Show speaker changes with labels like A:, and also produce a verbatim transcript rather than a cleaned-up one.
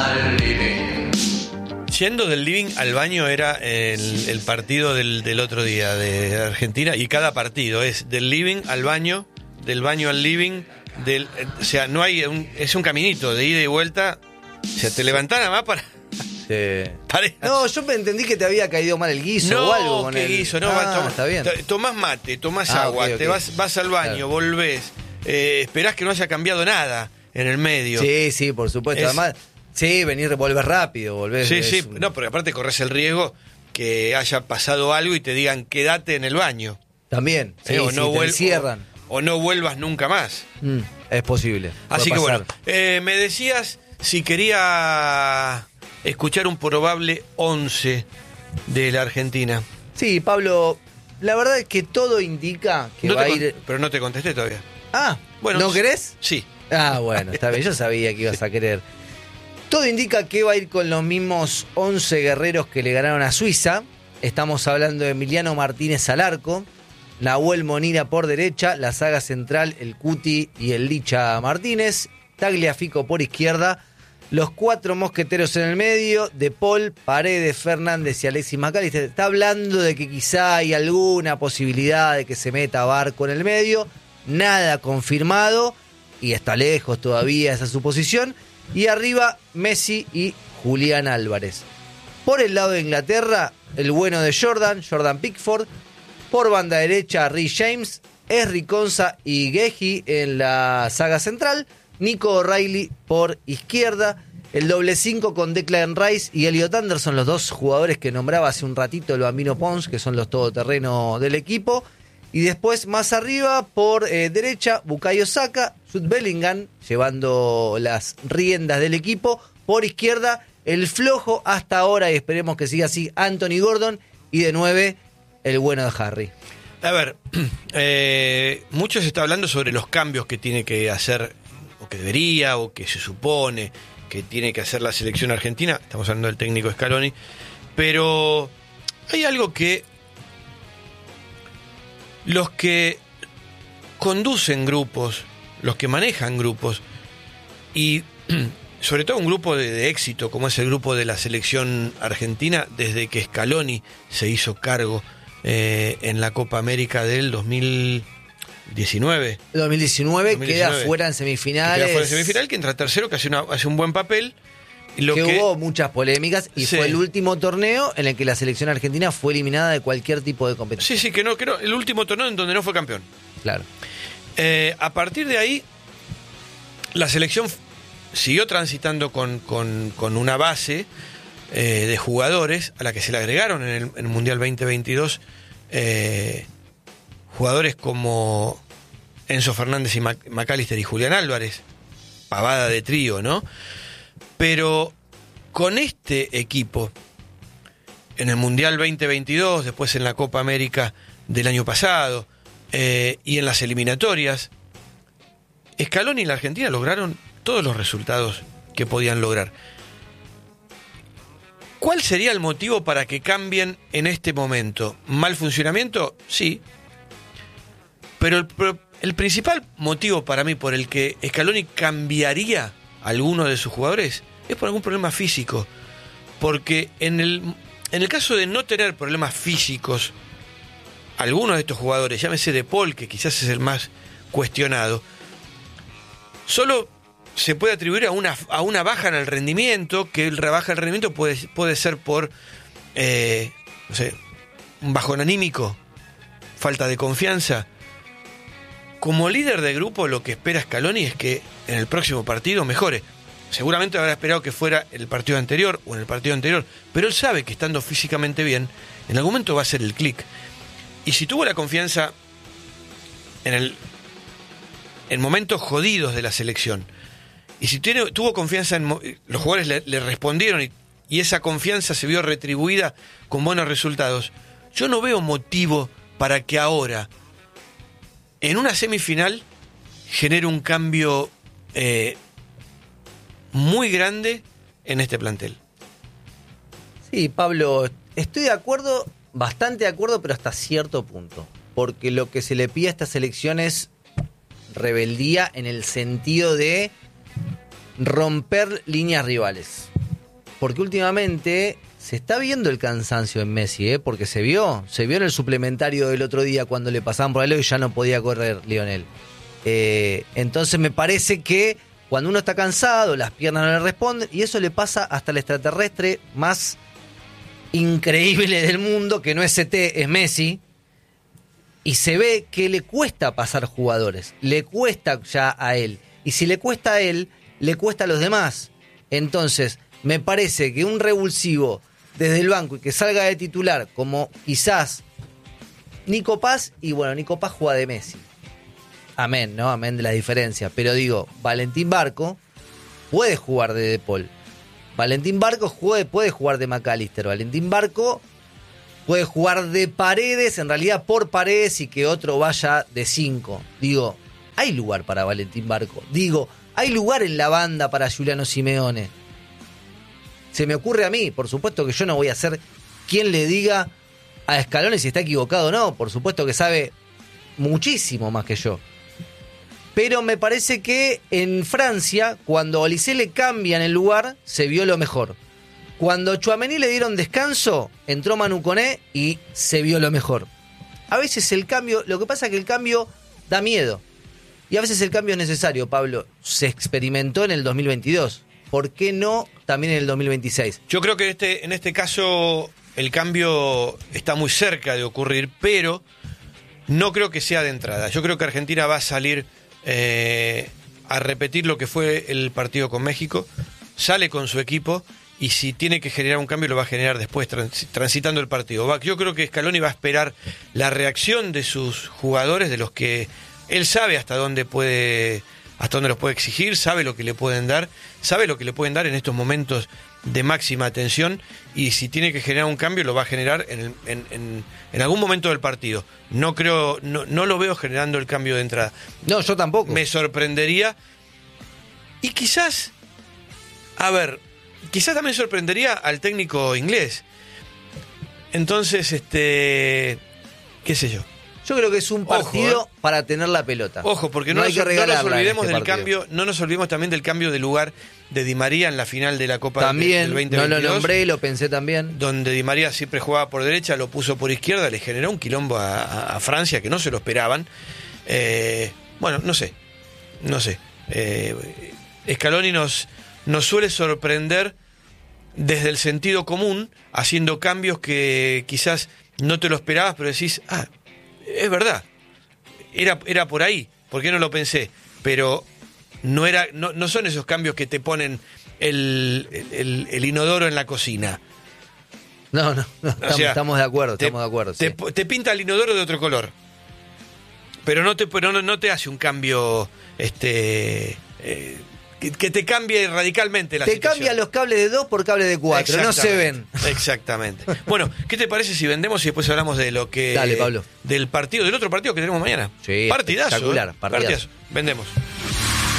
A: Yendo del living al baño era el, el partido del, del otro día de Argentina, y cada partido es del living al baño, del baño al living, del, o sea, no hay un, es un caminito de ida y vuelta. O sea, te levantás nada más para...
B: Sí.
A: Parejas.
B: No, yo me entendí que te había caído mal el guiso
A: No,
B: o algo con
A: ¿qué
B: el...
A: guiso? No,
B: ah,
A: va, toma,
B: está bien.
A: to- tomás mate, tomás
B: Ah,
A: agua,
B: okay,
A: te
B: okay.
A: vas, vas al baño,
B: Claro.
A: volvés, eh, esperás que no haya cambiado nada en el medio.
B: Sí, sí, por supuesto.
A: Es-
B: Además, sí, venir, volver rápido, volver.
A: Sí,
B: es
A: sí,
B: un-
A: no, porque aparte corres el riesgo que haya pasado algo y te digan quédate en el baño.
B: También, sí,
A: Eh, o,
B: sí,
A: no
B: te
A: vuel-
B: encierran.
A: o, o no vuelvas nunca más.
B: Mm, es posible.
A: Así
B: puede
A: que
B: pasar.
A: bueno, eh, me decías si quería escuchar un probable once de la Argentina.
B: Sí, Pablo, la verdad es que todo indica que
A: No
B: va a
A: te
B: ir...
A: con- Pero no te contesté todavía.
B: Ah,
A: Bueno,
B: ¿no
A: sí.
B: querés?
A: Sí.
B: Ah, bueno, está bien, yo sabía que ibas a querer. Todo indica que va a ir con los mismos once guerreros que le ganaron a Suiza. Estamos hablando de Emiliano Martínez al arco, Nahuel Monira por derecha, la saga central, el Cuti y el Licha Martínez, Tagliafico por izquierda, los cuatro mosqueteros en el medio, De Paul, Paredes, Fernández y Alexis McAllister. Está hablando de que quizá hay alguna posibilidad de que se meta Barco en el medio, nada confirmado y está lejos todavía esa suposición. Y arriba Messi y Julián Álvarez. Por el lado de Inglaterra, el bueno de Jordan, Jordan Pickford. Por banda derecha, Rhys James, Esri Konsa y Gehi en la saga central. Nico O'Reilly por izquierda. El doble cinco con Declan Rice y Elliot Anderson, los dos jugadores que nombraba hace un ratito el Bambino Pons, que son los todoterreno del equipo. Y después más arriba, por eh, derecha, Bukayo Saka, Jude Bellingham, llevando las riendas del equipo. Por izquierda, el flojo hasta ahora, y esperemos que siga así, Anthony Gordon. Y de nueve, el bueno de Harry.
A: A ver, eh, mucho se está hablando sobre los cambios que tiene que hacer, o que debería, o que se supone que tiene que hacer la selección argentina. Estamos hablando del técnico Scaloni. Pero hay algo que los que conducen grupos, los que manejan grupos, y sobre todo un grupo de, de éxito, como es el grupo de la selección argentina, desde que Scaloni se hizo cargo eh, en la Copa América del dos mil diecinueve.
B: dos mil diecinueve,
A: dos mil diecinueve.
B: queda fuera en
A: Que
B: semifinales.
A: queda fuera en semifinal, que entra tercero, que hace, una, hace un buen papel. Y lo
B: que,
A: que
B: hubo muchas polémicas y
A: Sí.
B: fue el último torneo en el que la selección argentina fue eliminada de cualquier tipo de competición.
A: Sí, sí, que no, que no, el último torneo en donde no fue campeón.
B: Claro.
A: Eh, a partir de ahí, la selección f- siguió transitando con, con, con una base eh, de jugadores a la que se le agregaron en el, en el Mundial veinte veintidós eh, jugadores como Enzo Fernández y Mac- McAllister y Julián Álvarez, pavada de trío, ¿no? Pero con este equipo, en el Mundial veinte veintidós, después en la Copa América del año pasado, eh, y en las eliminatorias, Scaloni y la Argentina lograron todos los resultados que podían lograr. ¿Cuál sería el motivo para que cambien en este momento? ¿Mal funcionamiento? Sí. Pero el, pro- el principal motivo para mí por el que Scaloni cambiaría a alguno de sus jugadores es por algún problema físico. Porque en el, en el caso de no tener problemas físicos, algunos de estos jugadores, llámese De Paul, que quizás es el más cuestionado, solo se puede atribuir a una, a una baja en el rendimiento, que el rebaja el rendimiento puede, puede ser por, eh, no sé, un bajón anímico, falta de confianza. Como líder de grupo, lo que espera Scaloni es que en el próximo partido mejore. Seguramente habrá esperado que fuera el partido anterior o en el partido anterior, pero él sabe que estando físicamente bien, en algún momento va a ser el clic. Y si tuvo la confianza en el en momentos jodidos de la selección, y si tiene, tuvo confianza en mo- los jugadores le, le respondieron y, y esa confianza se vio retribuida con buenos resultados, yo no veo motivo para que ahora, en una semifinal, genere un cambio eh, muy grande en este plantel.
B: Sí, Pablo, estoy de acuerdo, bastante de acuerdo, pero hasta cierto punto. Porque lo que se le pide a esta selección es rebeldía en el sentido de romper líneas rivales. porque últimamente se está viendo el cansancio en Messi, ¿eh? Porque se vio, se vio en el suplementario del otro día cuando le pasaban por el lado y ya no podía correr Lionel. Eh, entonces me parece que cuando uno está cansado, las piernas no le responden, y eso le pasa hasta el extraterrestre más increíble del mundo, que no es C T, es Messi, y se ve que le cuesta pasar jugadores, le cuesta ya a él, y si le cuesta a él, le cuesta a los demás. Entonces, me parece que un revulsivo desde el banco y que salga de titular, como quizás Nico Paz, y bueno, Nico Paz juega de Messi. Amén, ¿no? Amén de la diferencia. Pero digo, Valentín Barco puede jugar de De Paul. Valentín Barco juegue, puede jugar de McAllister. Valentín Barco puede jugar de Paredes, en realidad por Paredes, y que otro vaya de cinco. Digo, hay lugar para Valentín Barco. Digo, hay lugar en la banda para Giuliano Simeone. Se me ocurre a mí, por supuesto que yo no voy a ser quien le diga a Scaloni si está equivocado o no. Por supuesto que sabe muchísimo más que yo. Pero me parece que en Francia, cuando a Olise le cambian el lugar, se vio lo mejor. Cuando a Tchouaméni le dieron descanso, entró Manu Koné y se vio lo mejor. A veces el cambio, lo que pasa es que el cambio da miedo. Y a veces el cambio es necesario, Pablo. Se experimentó en el dos mil veintidós. ¿Por qué no también en el dos mil veintiséis?
A: Yo creo que en este, en este caso el cambio está muy cerca de ocurrir, pero no creo que sea de entrada. Yo creo que Argentina va a salir eh, a repetir lo que fue el partido con México. Sale con su equipo y si tiene que generar un cambio lo va a generar después, trans, transitando el partido. Va, yo creo que Scaloni va a esperar la reacción de sus jugadores, de los que él sabe hasta dónde puede, hasta dónde los puede exigir, sabe lo que le pueden dar, sabe lo que le pueden dar en estos momentos de máxima tensión, y si tiene que generar un cambio lo va a generar en, el, en, en, en algún momento del partido. No creo, no, no lo veo generando el cambio de entrada.
B: No, yo tampoco.
A: Me sorprendería, y quizás, a ver, quizás también sorprendería al técnico inglés. Entonces, este, qué sé yo.
B: Yo creo que es un partido
A: Ojo, eh.
B: para tener la pelota.
A: Ojo, porque no,
B: no,
A: nos,
B: hay que
A: no nos olvidemos
B: este
A: del
B: partido.
A: cambio, no nos olvidemos también del cambio de lugar de Di María en la final de la Copa
B: también,
A: del veinte veintidós.
B: No lo nombré, lo pensé también.
A: Donde Di María siempre jugaba por derecha, lo puso por izquierda, le generó un quilombo a, a, a Francia que no se lo esperaban. Eh, bueno, no sé, no sé. Eh, Scaloni nos, nos suele sorprender desde el sentido común, haciendo cambios que quizás no te lo esperabas, pero decís, ah, es verdad. Era, era por ahí, ¿por qué no lo pensé? Pero no era, no, no son esos cambios que te ponen el, el, el inodoro en la cocina.
B: No, no, no estamos,
A: sea,
B: estamos de acuerdo,
A: te,
B: estamos de acuerdo.
A: Te,
B: sí.
A: te pinta el inodoro de otro color. Pero no te, pero no, no te hace un cambio este eh, que, que te cambie radicalmente la
B: te
A: situación.
B: Te cambia los cables de dos por cable de cuatro, no se ven.
A: Exactamente. Bueno, ¿qué te parece si vendemos y después hablamos de lo que...
B: Dale, Pablo.
A: Del partido, del otro partido que tenemos mañana?
B: Sí,
A: partidazo.
B: Espectacular,
A: ¿eh?
B: partidazo.
A: Partidazo. Vendemos.